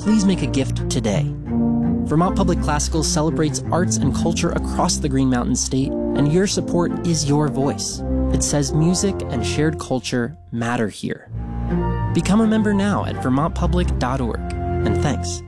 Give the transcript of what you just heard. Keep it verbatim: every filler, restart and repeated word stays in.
please make a gift today. Vermont Public Classical celebrates arts and culture across the Green Mountain State, and your support is your voice. It says music and shared culture matter here. Become a member now at vermont public dot org, and thanks.